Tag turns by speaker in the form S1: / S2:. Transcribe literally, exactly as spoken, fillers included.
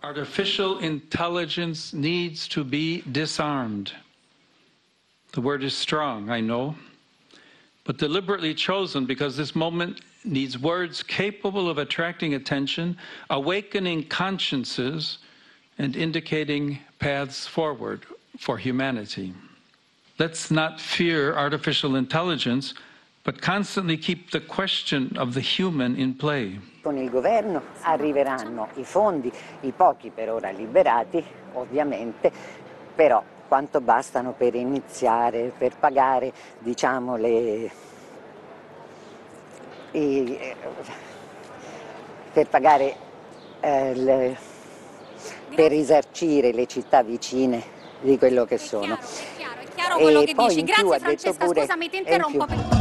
S1: Artificial intelligence needs to be disarmed. The word is strong, I know, but deliberately chosen because this moment needs words capable of attracting attention, awakening consciences, and indicating paths forward for humanity. Let's not fear artificial intelligence, but constantly keep the question of the human in play.
S2: Con il governo arriveranno i fondi, i pochi per ora liberati, ovviamente, però quanto bastano per iniziare, per pagare, diciamo, le, i, per pagare, eh, le, per risarcire le città vicine di quello che sono.
S3: È chiaro, è chiaro, è chiaro quello
S2: e
S3: che
S2: poi
S3: dici.
S2: in più
S3: Grazie
S2: ha detto
S3: Francesca,
S2: pure,
S3: scusami, ti
S2: e in più-
S3: interrompo.